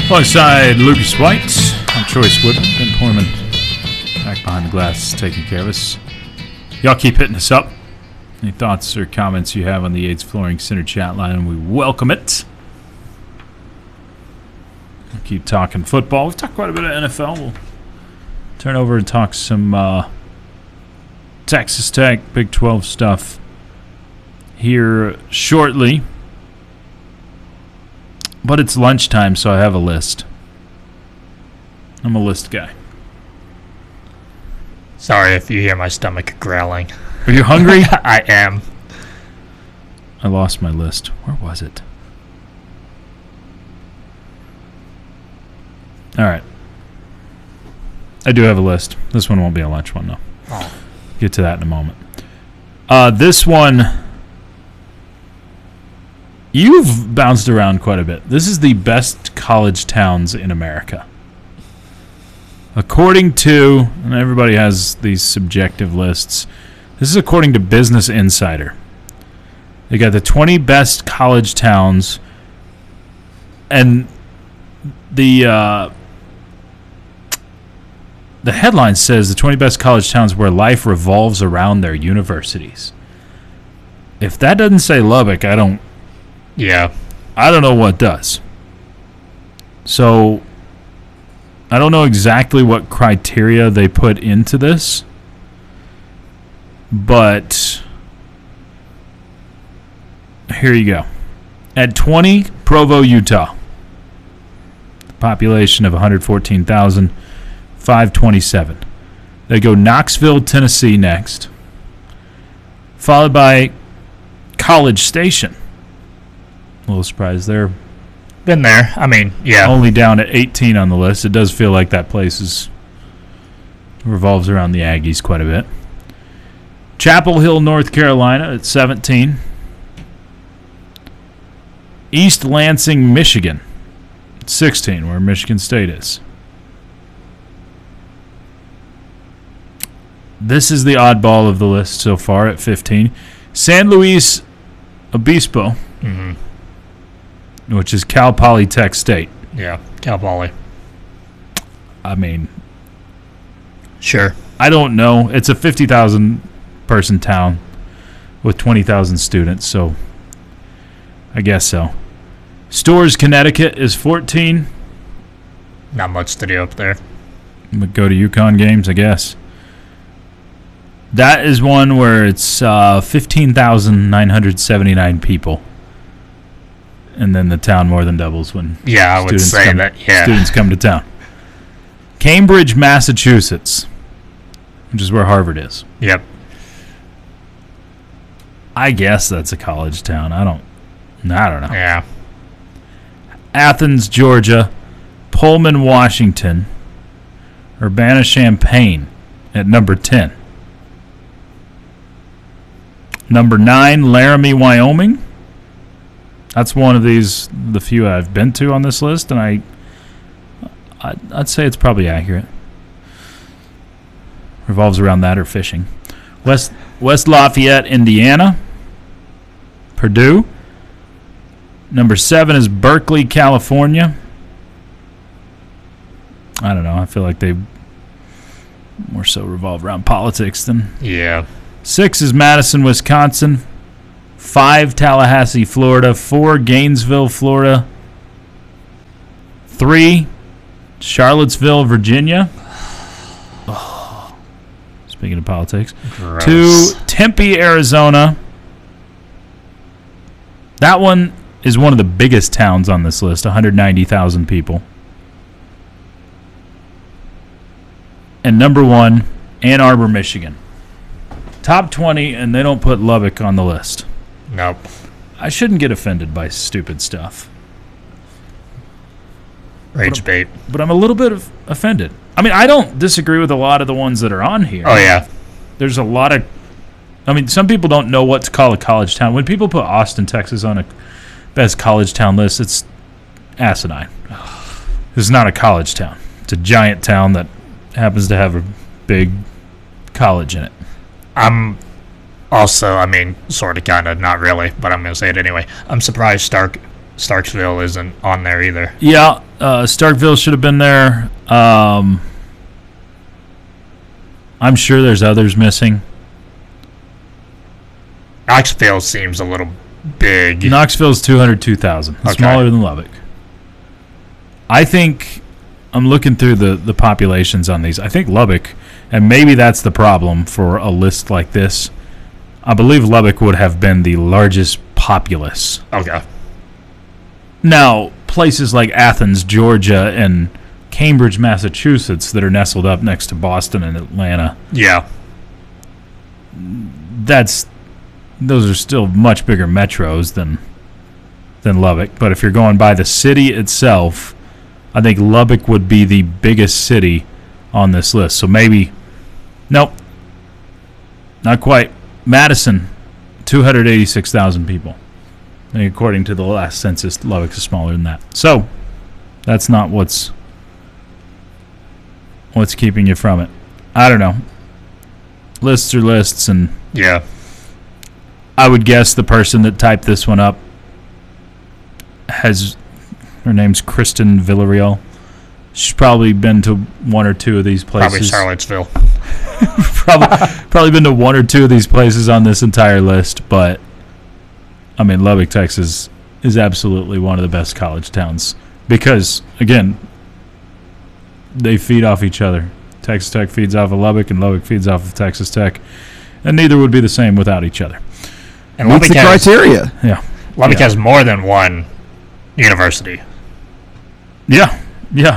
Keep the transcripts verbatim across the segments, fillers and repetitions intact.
Alongside Lucas White, I'm Troy Swidman. Ben Porman back behind the glass taking care of us. Y'all keep hitting us up. Any thoughts or comments you have on the Yates Flooring Center chat line, we welcome it. We'll keep talking football. We've talked quite a bit of N F L. We'll turn over and talk some uh, Texas Tech, Big twelve stuff here shortly. But it's lunchtime, so I have a list. I'm a list guy. Sorry if you hear my stomach growling. Are you hungry? I am. I lost my list. Where was it? All right. I do have a list. This one won't be a lunch one, though. Oh. Get to that in a moment. Uh, this one... You've bounced around quite a bit. This is the best college towns in America. According to, and everybody has these subjective lists, this is according to Business Insider. They got the twenty best college towns, and the uh, the headline says the twenty best college towns where life revolves around their universities. If that doesn't say Lubbock, I don't... Yeah. I don't know what does. So, I don't know exactly what criteria they put into this, but here you go. At twenty, Provo, Utah. Population of one hundred fourteen thousand five hundred twenty-seven. They go Knoxville, Tennessee next, followed by College Station. A little surprised there. Been there. I mean, yeah. Only down at eighteen on the list. It does feel like that place is revolves around the Aggies quite a bit. Chapel Hill, North Carolina at seventeen. East Lansing, Michigan at sixteen, where Michigan State is. This is the oddball of the list so far at fifteen. San Luis Obispo. Mm-hmm. Which is Cal Polytech State. Yeah, Cal Poly. I mean, sure. I don't know. It's a fifty thousand person town with twenty thousand students, so I guess so. Storrs, Connecticut is fourteen. Not much to do up there. But go to UConn games, I guess. That is one where it's uh, fifteen thousand nine hundred seventy-nine people. And then the town more than doubles when yeah, I would say come, that, yeah. students come to town. Cambridge, Massachusetts, which is where Harvard is. Yep. I guess that's a college town. I don't I don't know. Yeah. Athens, Georgia, Pullman, Washington, Urbana-Champaign at number ten. Number nine, Laramie, Wyoming. That's one of these, the few I've been to on this list, and I, I'd, I'd say it's probably accurate. Revolves around that or fishing. West West Lafayette, Indiana. Purdue. Number seven is Berkeley, California. I don't know. I feel like they more so revolve around politics than... Yeah. Six is Madison, Wisconsin. Five, Tallahassee, Florida. Four, Gainesville, Florida. Three, Charlottesville, Virginia. Oh, speaking of politics. Gross. Two, Tempe, Arizona. That one is one of the biggest towns on this list, one hundred ninety thousand people. And number one, Ann Arbor, Michigan. Top twenty, and they don't put Lubbock on the list. Nope. I shouldn't get offended by stupid stuff. Rage but, bait. But I'm a little bit of offended. I mean, I don't disagree with a lot of the ones that are on here. Oh, yeah. There's a lot of... I mean, some people don't know what to call a college town. When people put Austin, Texas on a best college town list, it's asinine. This is not a college town. It's a giant town that happens to have a big college in it. I'm also, I mean, sort of, kind of, not really, but I'm going to say it anyway. I'm surprised Stark Starksville isn't on there either. Yeah, uh, Starkville should have been there. Um, I'm sure there's others missing. Knoxville seems a little big. Knoxville's two hundred two thousand. Okay. Smaller than Lubbock. I think, I'm looking through the, the populations on these. I think Lubbock, and maybe that's the problem for a list like this, I believe Lubbock would have been the largest populace. Okay. Now, places like Athens, Georgia, and Cambridge, Massachusetts that are nestled up next to Boston and Atlanta, Yeah. that's those are still much bigger metros than than Lubbock. But if you're going by the city itself, I think Lubbock would be the biggest city on this list. So maybe, nope, not quite. Madison, two hundred eighty-six thousand people. And according to the last census, Lubbock is smaller than that. So that's not what's what's keeping you from it. I don't know. Lists are lists, and Yeah. I would guess the person that typed this one up has, her name's Kristen Villarreal. She's probably been to one or two of these Probably places. Charlottesville. probably, probably been to one or two of these places on this entire list, but I mean, Lubbock, Texas is absolutely one of the best college towns because, again, they feed off each other. Texas Tech feeds off of Lubbock, and Lubbock feeds off of Texas Tech, and neither would be the same without each other. And Meets Lubbock the has, criteria. Yeah. Lubbock Yeah. has more than one university. Yeah, yeah.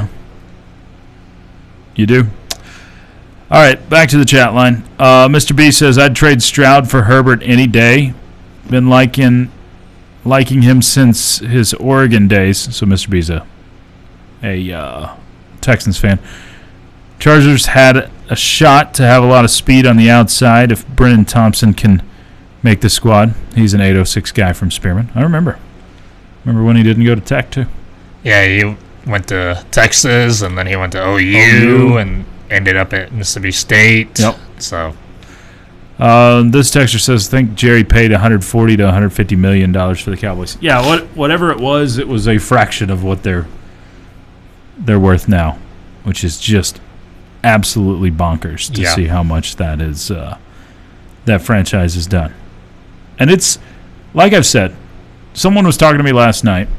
You do. All right, back to the chat line. Uh, Mister B says, I'd trade Stroud for Herbert any day. Been liking liking him since his Oregon days. So Mister B's a, a uh, Texans fan. Chargers had a shot to have a lot of speed on the outside if Brennan Thompson can make the squad. He's an eight oh six guy from Spearman. I remember. Remember when he didn't go to Tech, too? Yeah, he went to Texas, and then he went to O U, O U. and ended up at Mississippi State. Yep. So, Uh, this texter says, think Jerry paid one hundred forty to one hundred fifty million dollars for the Cowboys. Yeah, what whatever it was, it was a fraction of what they're they're worth now, which is just absolutely bonkers to Yeah. see how much that is uh, that franchise has done. And it's like I've said, someone was talking to me last night.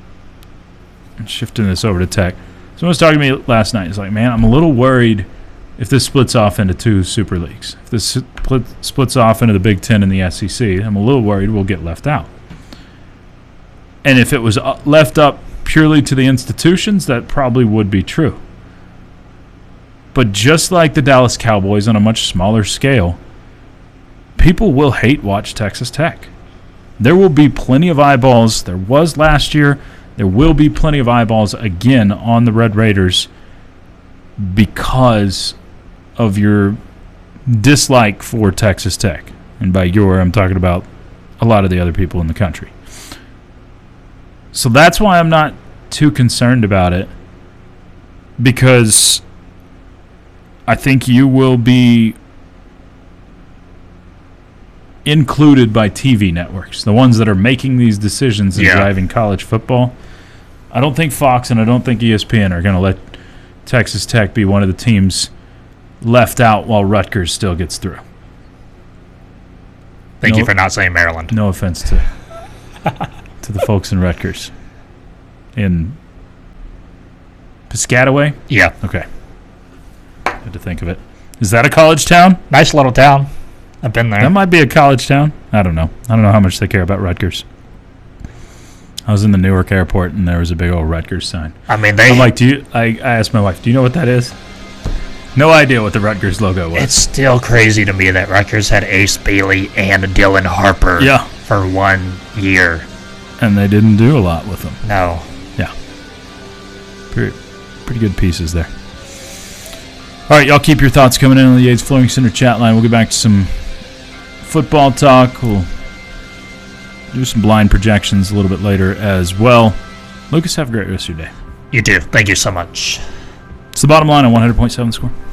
I'm shifting this over to Tech. Someone was talking to me last night. He's like, man, I'm a little worried if this splits off into two super leagues. If this split, splits off into the Big Ten and the S E C, I'm a little worried we'll get left out. And if it was uh, left up purely to the institutions, that probably would be true. But just like the Dallas Cowboys on a much smaller scale, people will hate watch Texas Tech. There will be plenty of eyeballs. There was last year. There will be plenty of eyeballs again on the Red Raiders because of your dislike for Texas Tech. And by your, I'm talking about a lot of the other people in the country. So that's why I'm not too concerned about it, because I think you will be included by T V networks, the ones that are making these decisions and Yeah. driving college football. I don't think Fox and I don't think E S P N are going to let Texas Tech be one of the teams left out while Rutgers still gets through. thank No- you for not saying Maryland. No offense to to the folks in Rutgers. In Piscataway? Yeah. Okay. Had to think of it. Is that a college town? Nice little town. I've been there. That might be a college town. I don't know. I don't know how much they care about Rutgers. I was in the Newark airport and there was a big old Rutgers sign. I mean, they. I'm like, do you? I, I asked my wife, do you know what that is? No idea what the Rutgers logo was. It's still crazy to me that Rutgers had Ace Bailey and Dylan Harper Yeah. for one year. And they didn't do a lot with them. No. Yeah. Pretty, pretty good pieces there. All right, y'all keep your thoughts coming in on the Yates Flooring Center chat line. We'll get back to some football talk. We'll do some blind projections a little bit later as well. Lucas, have a great rest of your day. You do. Thank you so much. It's the bottom line on one hundred point seven Score.